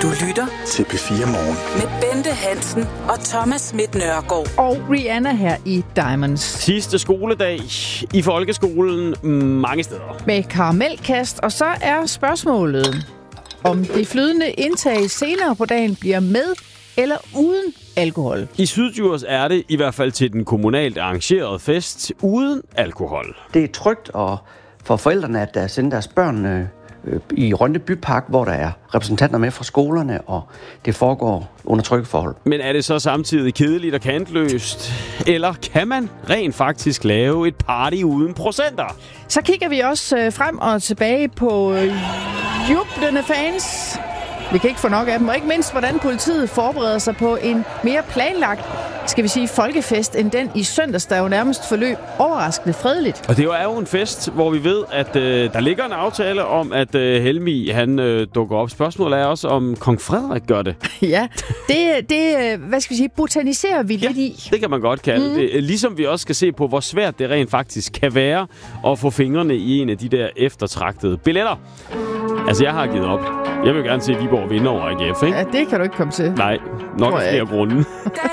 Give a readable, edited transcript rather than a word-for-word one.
Du lytter til P4 Morgen med Bente Hansen og Thomas Schmidt Nørgaard. Og Rihanna her i Diamonds. Sidste skoledag i folkeskolen mange steder. Med karamelkast, og så er spørgsmålet, om det flydende indtag senere på dagen bliver med eller uden alkohol. I Syddjurs er det i hvert fald til den kommunalt arrangerede fest uden alkohol. Det er trygt for forældrene at sende deres børn i Rønde Bypark, hvor der er repræsentanter med fra skolerne, og det foregår under trygge forhold. Men er det så samtidig kedeligt og kantløst? Eller kan man rent faktisk lave et party uden procenter? Så kigger vi også frem og tilbage på jublende fans. Vi kan ikke få nok af dem, og ikke mindst, hvordan politiet forbereder sig på en mere planlagt, skal vi sige, folkefest, end den i søndags, der jo nærmest forløb overraskende fredeligt. Og det er jo en fest, hvor vi ved, at der ligger en aftale om, at Helmi, han dukker op. Spørgsmålet er også, om kong Frederik gør det. Ja, det hvad skal vi sige, botaniserer vi lidt i. Det kan man godt kalde det. Ligesom vi også skal se på, hvor svært det rent faktisk kan være at få fingrene i en af de der eftertragtede billetter. Altså, jeg har givet op. Jeg vil gerne se Viborg vinde over AGF, ikke? Ja, det kan du ikke komme til. Nej, nok af flere grunde.